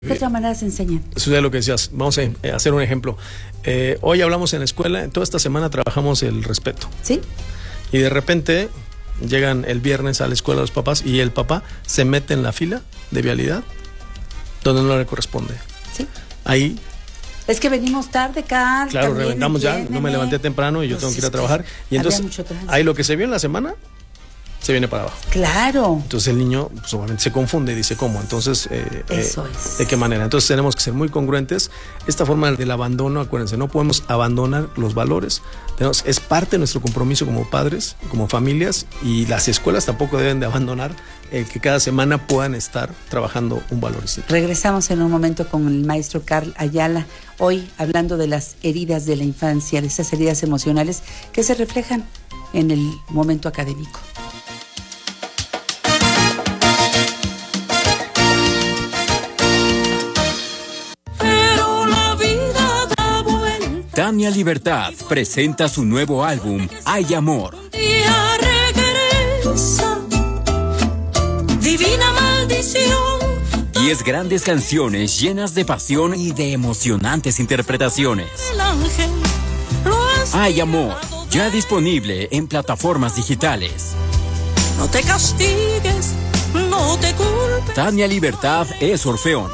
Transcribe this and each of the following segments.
¿De otra manera se enseñan? Eso es lo que decías. Vamos a hacer un ejemplo. Hoy hablamos en la escuela, toda esta semana trabajamos el respeto. ¿Sí? Y de repente llegan el viernes a la escuela los papás y el papá se mete en la fila de vialidad donde no le corresponde. Sí. Ahí... Es que venimos tarde, Carl. Claro, reventamos ya, no me levanté temprano y yo tengo que ir a trabajar. Y entonces, ahí lo que se vio en la semana, se viene para abajo. Claro. Entonces el niño, pues, obviamente se confunde y dice, ¿cómo? Entonces, eso es. ¿de qué manera? Entonces tenemos que ser muy congruentes. Esta forma del abandono, acuérdense, no podemos abandonar los valores. Es parte de nuestro compromiso como padres, como familias, y las escuelas tampoco deben de abandonar el que cada semana puedan estar trabajando un valor. Regresamos en un momento con el maestro Carl Ayala, hoy hablando de las heridas de la infancia, de esas heridas emocionales que se reflejan en el momento académico. Tania Libertad presenta su nuevo álbum, Hay Amor. Divina maldición. 10 grandes canciones llenas de pasión y de emocionantes interpretaciones. Hay Amor, ya disponible en plataformas digitales. No te castigues, no te culpes. Tania Libertad es Orfeón.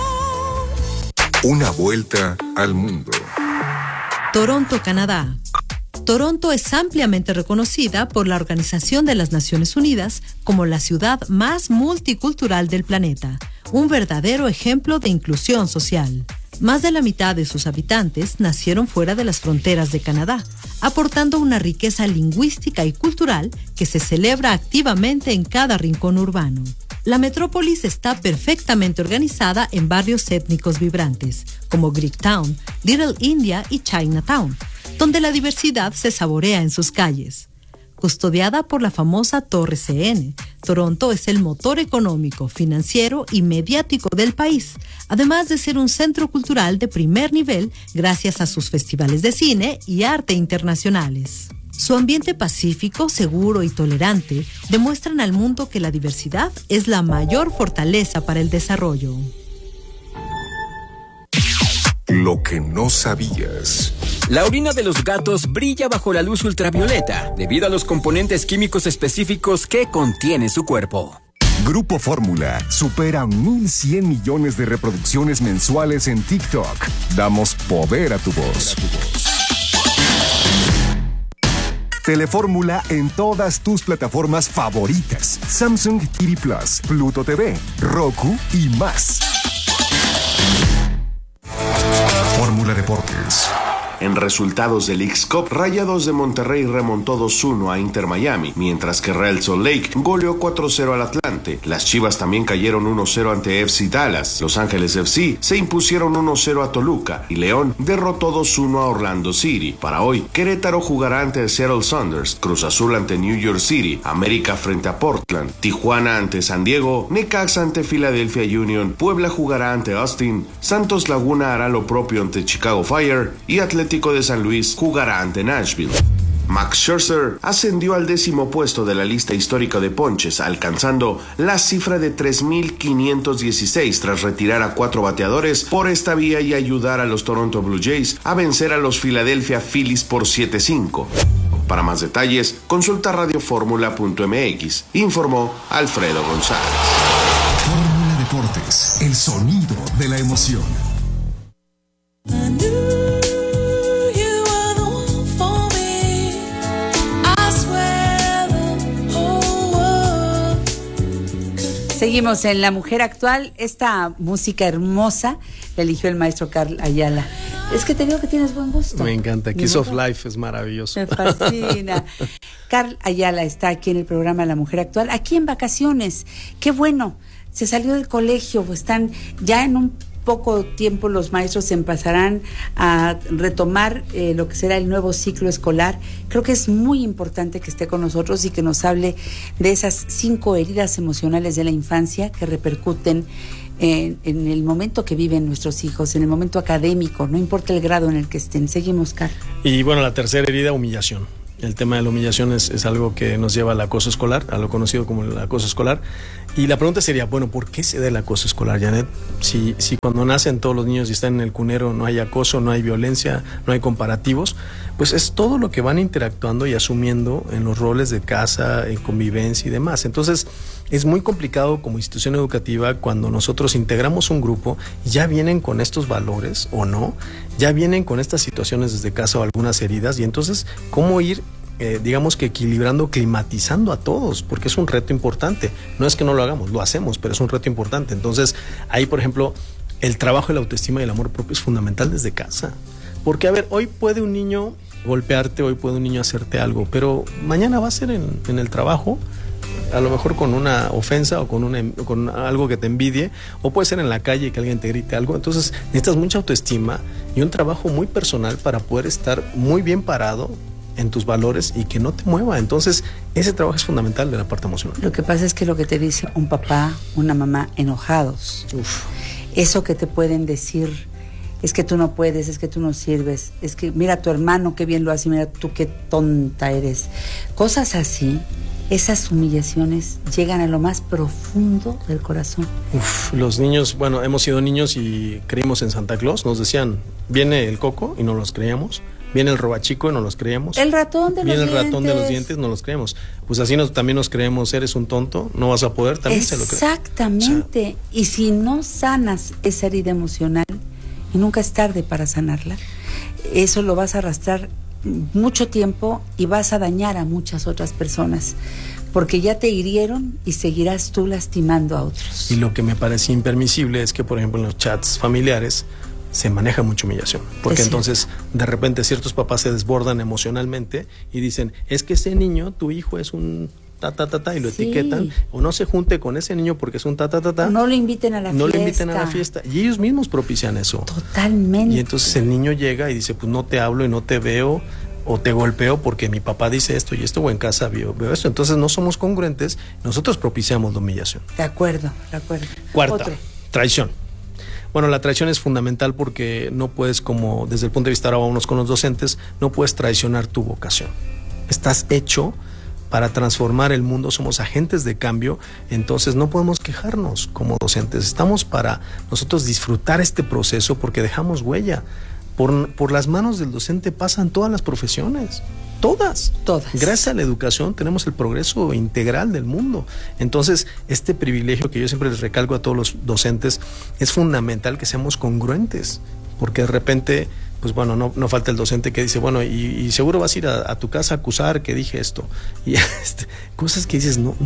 Una vuelta al mundo. Toronto, Canadá. Toronto es ampliamente reconocida por la Organización de las Naciones Unidas como la ciudad más multicultural del planeta, un verdadero ejemplo de inclusión social. Más de la mitad de sus habitantes nacieron fuera de las fronteras de Canadá, aportando una riqueza lingüística y cultural que se celebra activamente en cada rincón urbano. La metrópolis está perfectamente organizada en barrios étnicos vibrantes, como Greektown, Little India y Chinatown, donde la diversidad se saborea en sus calles. Custodiada por la famosa Torre CN, Toronto es el motor económico, financiero y mediático del país, además de ser un centro cultural de primer nivel gracias a sus festivales de cine y arte internacionales. Su ambiente pacífico, seguro y tolerante demuestran al mundo que la diversidad es la mayor fortaleza para el desarrollo. Lo que no sabías. La orina de los gatos brilla bajo la luz ultravioleta debido a los componentes químicos específicos que contiene su cuerpo. Grupo Fórmula supera 1,100 millones de reproducciones mensuales en TikTok. Damos poder a tu voz. Telefórmula en todas tus plataformas favoritas. Samsung TV Plus, Pluto TV, Roku y más. Fórmula Deportes. En resultados del Leagues Cup, Rayados de Monterrey remontó 2-1 a Inter Miami, mientras que Real Salt Lake goleó 4-0 al Atlante. Las Chivas también cayeron 1-0 ante FC Dallas. Los Ángeles FC se impusieron 1-0 a Toluca y León derrotó 2-1 a Orlando City. Para hoy, Querétaro jugará ante Seattle Sounders, Cruz Azul ante New York City, América frente a Portland, Tijuana ante San Diego, Necaxa ante Philadelphia Union, Puebla jugará ante Austin, Santos Laguna hará lo propio ante Chicago Fire y Atlético de San Luis jugará ante Nashville. Max Scherzer ascendió al 10º puesto de la lista histórica de ponches, alcanzando la cifra de 3,516 tras retirar a 4 bateadores por esta vía y ayudar a los Toronto Blue Jays a vencer a los Philadelphia Phillies por 7-5. Para más detalles, consulta radioformula.mx, informó Alfredo González. Fórmula Deportes, el sonido de la emoción. Seguimos en La Mujer Actual. Esta música hermosa la eligió el maestro Carl Ayala. Es que te digo que tienes buen gusto. Me encanta. Kiss of Life es maravilloso. Me fascina. Carl Ayala está aquí en el programa La Mujer Actual, aquí en vacaciones. Qué bueno. Se salió del colegio, están ya en un poco tiempo los maestros empezarán a retomar lo que será el nuevo ciclo escolar. Creo que es muy importante que esté con nosotros y que nos hable de esas 5 heridas emocionales de la infancia que repercuten en el momento que viven nuestros hijos, en el momento académico, no importa el grado en el que estén. Seguimos, Carl. Y bueno, la tercera herida, humillación. El tema de la humillación es algo que nos lleva al acoso escolar, a lo conocido como el acoso escolar, Y la pregunta sería, bueno, ¿por qué se da el acoso escolar, Janet? Si cuando nacen todos los niños y están en el cunero no hay acoso, no hay violencia, no hay comparativos, pues es todo lo que van interactuando y asumiendo en los roles de casa, en convivencia y demás. Entonces, es muy complicado como institución educativa cuando nosotros integramos un grupo y ya vienen con estos valores o no, ya vienen con estas situaciones desde casa o algunas heridas, y entonces, ¿cómo ir digamos que equilibrando, climatizando a todos? Porque es un reto importante. No es que no lo hagamos, lo hacemos, pero es un reto importante. Entonces, ahí, por ejemplo, el trabajo de la autoestima y el amor propio es fundamental desde casa. Porque, a ver, hoy puede un niño golpearte, hoy puede un niño hacerte algo, pero mañana va a ser en el trabajo, a lo mejor con una ofensa o con algo que te envidie, o puede ser en la calle que alguien te grite algo. Entonces, necesitas mucha autoestima y un trabajo muy personal para poder estar muy bien parado en tus valores y que no te mueva. Entonces, ese trabajo es fundamental de la parte emocional. Lo que pasa es que lo que te dice un papá, una mamá enojados, eso que te pueden decir, es que tú no puedes, es que tú no sirves, es que mira a tu hermano qué bien lo hace, mira tú qué tonta eres. Cosas así, esas humillaciones llegan a lo más profundo del corazón. Los niños, bueno, hemos sido niños y creímos en Santa Claus, nos decían, viene el coco y no los creíamos. Viene el robachico y no los creíamos. El ratón de los dientes. Viene el ratón de los dientes, no los creemos. Pues así también nos creemos, eres un tonto, no vas a poder, también se lo creemos. Exactamente. O sea, y si no sanas esa herida emocional, y nunca es tarde para sanarla, eso lo vas a arrastrar mucho tiempo y vas a dañar a muchas otras personas, porque ya te hirieron y seguirás tú lastimando a otros. Y lo que me parece impermisible es que, por ejemplo, en los chats familiares se maneja mucha humillación, porque entonces de repente ciertos papás se desbordan emocionalmente y dicen, es que ese niño, tu hijo es un y lo etiquetan, o no se junte con ese niño porque es un no lo inviten a la fiesta. No le inviten a la fiesta, y ellos mismos propician eso. Totalmente. Y entonces el niño llega y dice, pues no te hablo y no te veo, o te golpeo porque mi papá dice esto y esto, o en casa veo esto. Entonces no somos congruentes, nosotros propiciamos la humillación. De acuerdo. Cuarta, traición. Bueno, la traición es fundamental porque no puedes, como desde el punto de vista, ahora vámonos con los docentes, no puedes traicionar tu vocación. Estás hecho para transformar el mundo, somos agentes de cambio, entonces no podemos quejarnos como docentes. Estamos para nosotros disfrutar este proceso porque dejamos huella. Por las manos del docente pasan todas las profesiones. Todas. Gracias a la educación tenemos el progreso integral del mundo. Entonces, este privilegio que yo siempre les recalco a todos los docentes, es fundamental que seamos congruentes, porque de repente, pues bueno, no falta el docente que dice, bueno, y seguro vas a ir a tu casa a acusar que dije esto. Y cosas que dices, no,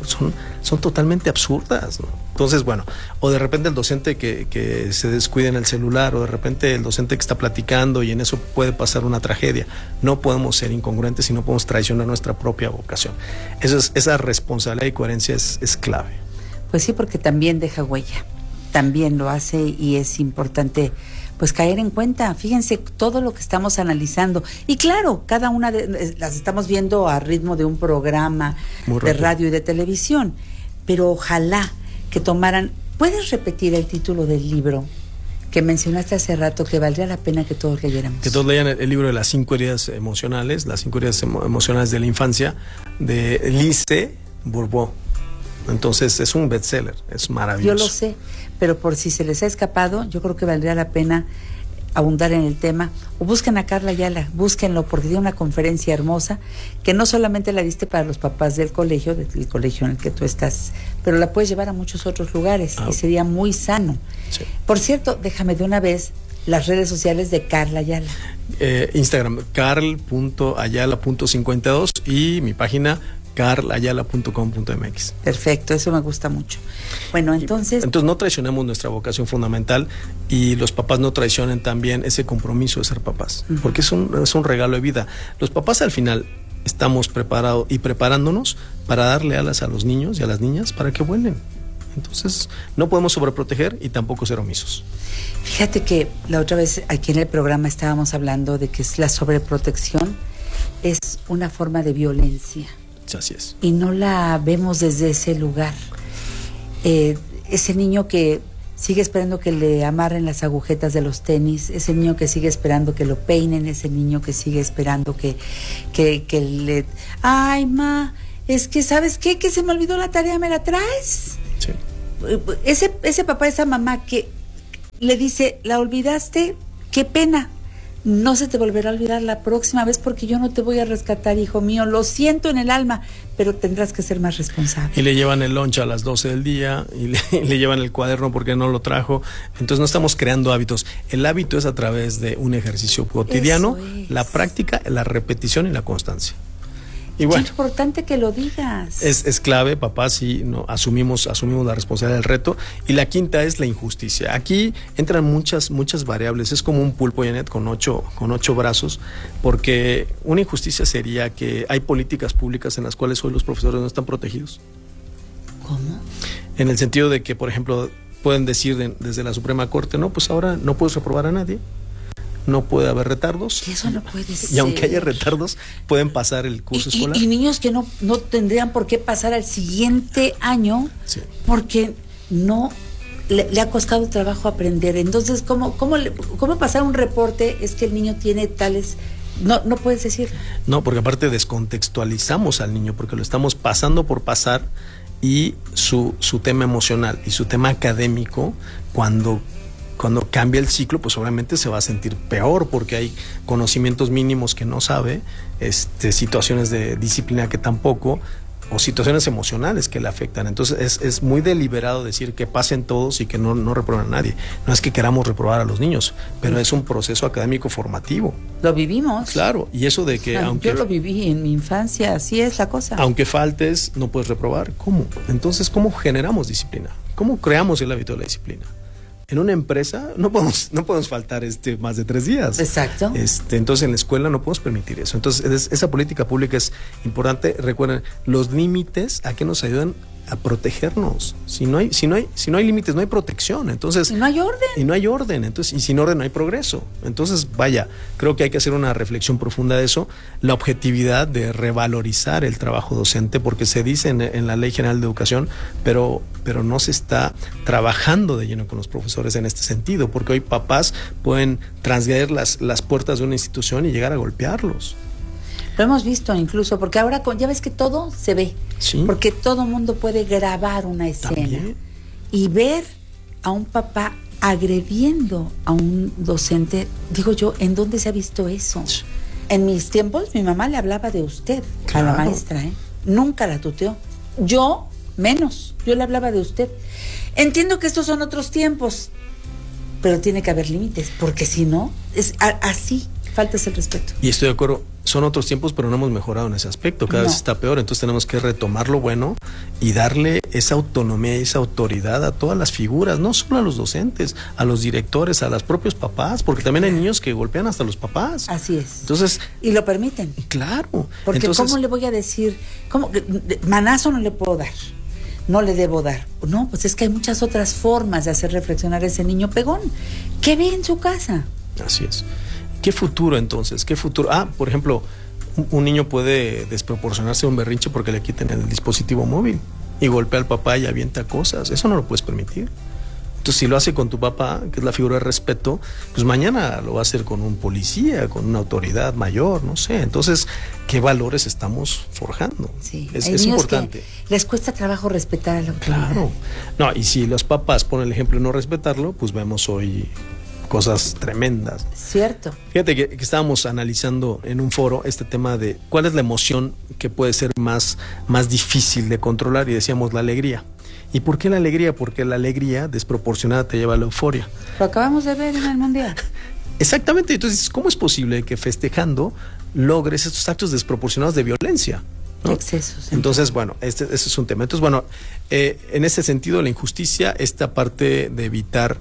son totalmente absurdas, ¿no? Entonces, bueno, o de repente el docente que se descuida en el celular, o de repente el docente que está platicando y en eso puede pasar una tragedia. No podemos ser incongruentes y no podemos traicionar nuestra propia vocación. Esa responsabilidad y coherencia es clave. Pues sí, porque también deja huella, también lo hace, y es importante pues caer en cuenta. Fíjense todo lo que estamos analizando, y claro, cada una las estamos viendo a ritmo de un programa de radio y de televisión, pero ojalá que tomaran. ¿Puedes repetir el título del libro que mencionaste hace rato, que valdría la pena que todos leyéramos? Que todos lean el libro de las 5 heridas emocionales, las 5 heridas emocionales de la infancia, de Lise Bourbeau. Entonces es un bestseller, es maravilloso. Yo lo sé, pero por si se les ha escapado, yo creo que valdría la pena abundar en el tema. O busquen a Carla Ayala, búsquenlo, porque dio una conferencia hermosa que no solamente la diste para los papás del colegio en el que tú estás, pero la puedes llevar a muchos otros lugares y sería muy sano. Sí. Por cierto, déjame de una vez las redes sociales de Carla Ayala. Instagram, carl.ayala.52, y mi página carlayala.com.mx. Perfecto, eso me gusta mucho. Bueno, entonces no traicionemos nuestra vocación fundamental, y los papás no traicionen también ese compromiso de ser papás, porque es un regalo de vida. Los papás al final estamos preparados y preparándonos para darle alas a los niños y a las niñas para que vuelen. Entonces no podemos sobreproteger y tampoco ser omisos. Fíjate que la otra vez aquí en el programa estábamos hablando de que la sobreprotección es una forma de violencia. Así es. Y no la vemos desde ese lugar. Ese niño que sigue esperando que le amarren las agujetas de los tenis, ese niño que sigue esperando que lo peinen, ese niño que sigue esperando que le... ¡Ay, ma! es que, ¿sabes qué? Que se me olvidó la tarea, ¿me la traes? Sí. Ese papá, esa mamá que le dice, ¿la olvidaste? ¡Qué pena! No se te volverá a olvidar la próxima vez porque yo no te voy a rescatar, hijo mío. Lo siento en el alma, pero tendrás que ser más responsable. Y le llevan el lunch a las 12 del día y le llevan el cuaderno porque no lo trajo. Entonces no estamos creando hábitos. El hábito es a través de un ejercicio cotidiano, la práctica, la repetición y la constancia. Y bueno, es importante que lo digas. Es clave, papá, si no asumimos la responsabilidad del reto. Y la quinta es la injusticia. Aquí entran muchas variables. Es como un pulpo, Janet, con ocho brazos, porque una injusticia sería que hay políticas públicas en las cuales hoy los profesores no están protegidos. ¿Cómo? En el sentido de que, por ejemplo, pueden decir desde la Suprema Corte, no, pues ahora no puedes reprobar a nadie. No puede haber retardos. Eso no puede ser. Y aunque haya retardos, pueden pasar el curso escolar. Y niños que no tendrían por qué pasar al siguiente año, sí, porque no le ha costado trabajo aprender. Entonces, ¿cómo pasar un reporte? Es que el niño tiene tales... No puedes decir. No, porque aparte descontextualizamos al niño, porque lo estamos pasando por pasar, y su tema emocional y su tema académico, cuando cambia el ciclo, pues obviamente se va a sentir peor porque hay conocimientos mínimos que no sabe, situaciones de disciplina que tampoco, o situaciones emocionales que le afectan. Entonces es muy deliberado decir que pasen todos y que no reprueben a nadie. No es que queramos reprobar a los niños, pero es un proceso académico formativo. Lo vivimos. Claro, y eso de que yo lo viví en mi infancia, así es la cosa. Aunque faltes, no puedes reprobar. ¿Cómo? Entonces, ¿cómo generamos disciplina? ¿Cómo creamos el hábito de la disciplina? En una empresa no podemos faltar más de 3 días. Exacto. Entonces en la escuela no podemos permitir eso. Entonces esa política pública es importante. Recuerden, los límites a qué nos ayudan a protegernos. Si no hay límites, no hay protección. Entonces, y no hay orden. Entonces, y sin orden no hay progreso. Entonces, vaya, creo que hay que hacer una reflexión profunda de eso, la objetividad de revalorizar el trabajo docente, porque se dice en la Ley General de Educación, pero no se está trabajando de lleno con los profesores en este sentido, porque hoy papás pueden transgredir las puertas de una institución y llegar a golpearlos. Lo hemos visto incluso, porque ahora ya ves que todo se ve, sí, porque todo mundo puede grabar una escena. ¿También? Y ver a un papá agrediendo a un docente. Digo yo, ¿en dónde se ha visto eso? Sí. En mis tiempos mi mamá le hablaba de usted, claro, a la maestra, nunca la tuteó. Yo menos, yo le hablaba de usted. Entiendo que estos son otros tiempos, pero tiene que haber límites, porque si no, es así, faltas el respeto. Y estoy de acuerdo, son otros tiempos, pero no hemos mejorado en ese aspecto, cada vez está peor. Entonces tenemos que retomar lo bueno y darle esa autonomía y esa autoridad a todas las figuras, no solo a los docentes, a los directores, a los propios papás, porque también hay niños que golpean hasta los papás. Así es. Entonces, y lo permiten. Claro. Porque entonces, ¿cómo le voy a decir? Manazo no le puedo dar, no le debo dar. No, pues es que hay muchas otras formas de hacer reflexionar a ese niño pegón. ¿Qué ve en su casa? Así es. ¿Qué futuro entonces? ¿Qué futuro? Por ejemplo, un niño puede desproporcionarse un berrinche porque le quiten el dispositivo móvil y golpea al papá y avienta cosas. Eso no lo puedes permitir. Entonces, si lo hace con tu papá, que es la figura de respeto, pues mañana lo va a hacer con un policía, con una autoridad mayor, no sé. Entonces, ¿qué valores estamos forjando? Sí, es importante. Que les cuesta trabajo respetar a la autoridad. Claro. No, y si los papás ponen el ejemplo de no respetarlo, pues vemos hoy cosas tremendas. Cierto. Fíjate que estábamos analizando en un foro este tema de cuál es la emoción que puede ser más difícil de controlar, y decíamos la alegría. ¿Y por qué la alegría? Porque la alegría desproporcionada te lleva a la euforia. Lo acabamos de ver en el Mundial. Exactamente. Entonces, ¿cómo es posible que festejando logres estos actos desproporcionados de violencia, ¿no? Excesos. Entonces, bueno, ese es un tema. Entonces, bueno, en ese sentido, la injusticia, esta parte de evitar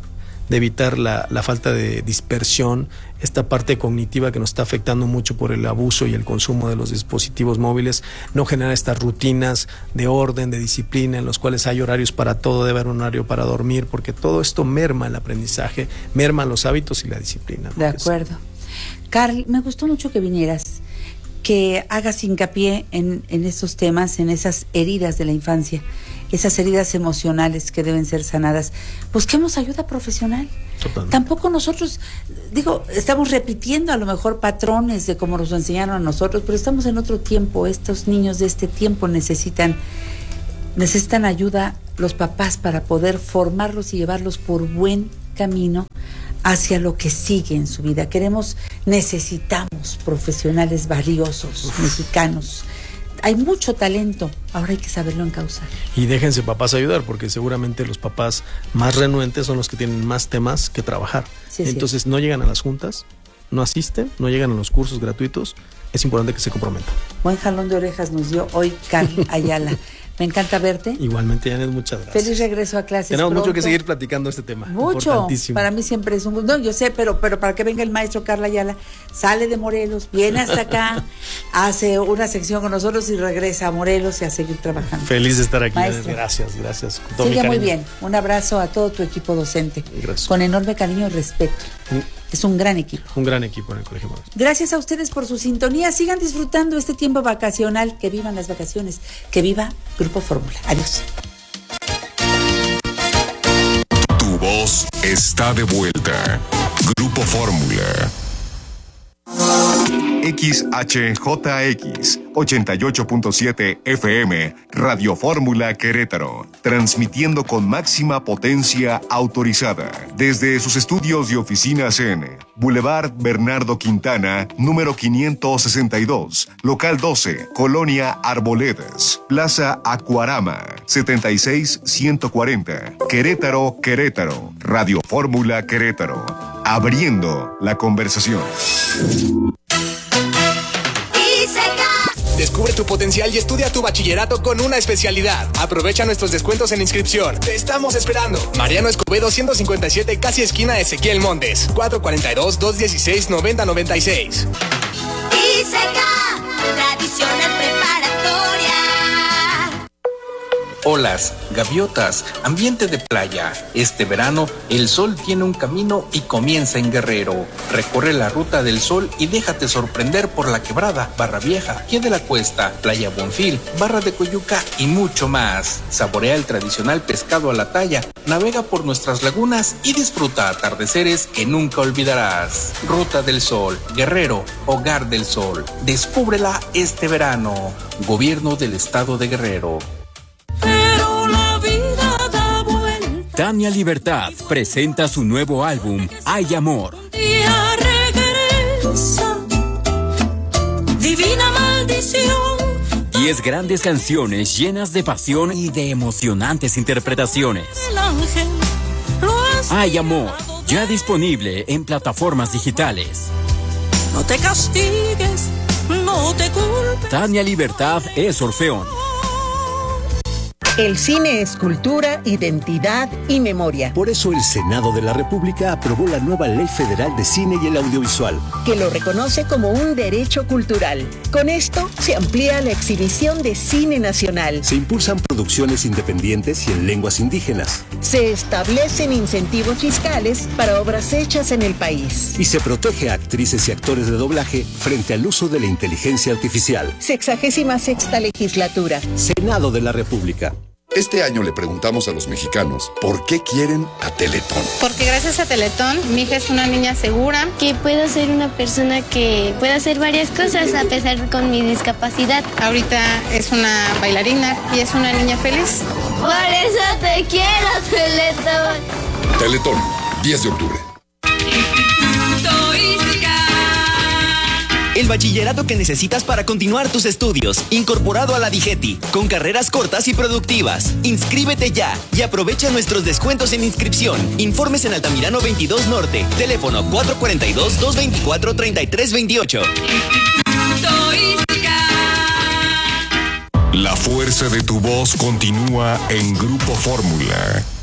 la falta de dispersión, esta parte cognitiva que nos está afectando mucho por el abuso y el consumo de los dispositivos móviles, no generar estas rutinas de orden, de disciplina, en los cuales hay horarios para todo, debe haber un horario para dormir, porque todo esto merma el aprendizaje, merma los hábitos y la disciplina, ¿no? De acuerdo. Carl, me gustó mucho que vinieras, que hagas hincapié en estos temas, en esas heridas de la infancia. esas heridas emocionales que deben ser sanadas. Busquemos ayuda profesional. Totalmente. Tampoco nosotros, estamos repitiendo a lo mejor patrones de cómo nos lo enseñaron a nosotros, pero estamos en otro tiempo. Estos niños de este tiempo necesitan ayuda los papás para poder formarlos y llevarlos por buen camino hacia lo que sigue en su vida. Necesitamos profesionales valiosos, mexicanos. Hay mucho talento, ahora hay que saberlo encauzar. Y déjense papás ayudar, porque seguramente los papás más renuentes son los que tienen más temas que trabajar. Sí, entonces no llegan a las juntas, no asisten, no llegan a los cursos gratuitos. Es importante que se comprometan. Buen jalón de orejas nos dio hoy Carl Ayala. Me encanta verte. Igualmente, Janet, muchas gracias. Feliz regreso a clases. Tenemos pronto. mucho que seguir platicando este tema. Mucho. Para mí siempre es un gusto. No, yo sé, pero para que venga el maestro Carl Ayala, sale de Morelos, viene hasta acá, hace una sección con nosotros y regresa a Morelos y a seguir trabajando. Feliz de estar aquí. Maestro. Gracias. Con todo Sigue mi muy cariño. bien. Un abrazo a todo tu equipo docente. Gracias. Con enorme cariño y respeto. Es un gran equipo. Un gran equipo en el Colegio Morelos. Gracias a ustedes por su sintonía. Sigan disfrutando este tiempo vacacional. Que vivan las vacaciones. Que viva Grupo Fórmula. Adiós. Tu voz está de vuelta. Grupo Fórmula. XHJX 88.7 FM, Radio Fórmula Querétaro, transmitiendo con máxima potencia autorizada desde sus estudios y oficinas en Boulevard Bernardo Quintana, número 562, local 12, Colonia Arboledas, Plaza Acuarama, 76140, Querétaro, Radio Fórmula Querétaro, abriendo la conversación. Descubre tu potencial y estudia tu bachillerato con una especialidad. Aprovecha nuestros descuentos en inscripción. Te estamos esperando. Mariano Escobedo 157, casi esquina Ezequiel Montes. 442-216-9096. Tradicional preparatoria. Olas, gaviotas, ambiente de playa. Este verano, el sol tiene un camino y comienza en Guerrero. Recorre la ruta del sol y déjate sorprender por La Quebrada, Barra Vieja, Pie de la Cuesta, Playa Bonfil, Barra de Coyuca y mucho más. Saborea el tradicional pescado a la talla, navega por nuestras lagunas y disfruta atardeceres que nunca olvidarás. Ruta del Sol, Guerrero, Hogar del Sol. Descúbrela este verano. Gobierno del Estado de Guerrero. Tania Libertad presenta su nuevo álbum, Hay Amor. Día regresa, divina maldición. 10 grandes canciones llenas de pasión y de emocionantes interpretaciones. El ángel lo has Hay Amor, ya disponible en plataformas digitales. No te castigues, no te culpes. Tania Libertad es Orfeón. El cine es cultura, identidad y memoria. Por eso el Senado de la República aprobó la nueva Ley Federal de Cine y el Audiovisual, que lo reconoce como un derecho cultural. Con esto se amplía la exhibición de cine nacional. Se impulsan producciones independientes y en lenguas indígenas. Se establecen incentivos fiscales para obras hechas en el país. Y se protege a actrices y actores de doblaje frente al uso de la inteligencia artificial. 66ª legislatura. Senado de la República. Este año le preguntamos a los mexicanos por qué quieren a Teletón. Porque gracias a Teletón, mi hija es una niña segura. Que puedo ser una persona que pueda hacer varias cosas a pesar con mi discapacidad. Ahorita es una bailarina y es una niña feliz. Por eso te quiero, Teletón. Teletón, 10 de octubre. El bachillerato que necesitas para continuar tus estudios, incorporado a la DIGETI, con carreras cortas y productivas. Inscríbete ya y aprovecha nuestros descuentos en inscripción. Informes en Altamirano 22 Norte, teléfono 442-224-3328. La fuerza de tu voz continúa en Grupo Fórmula.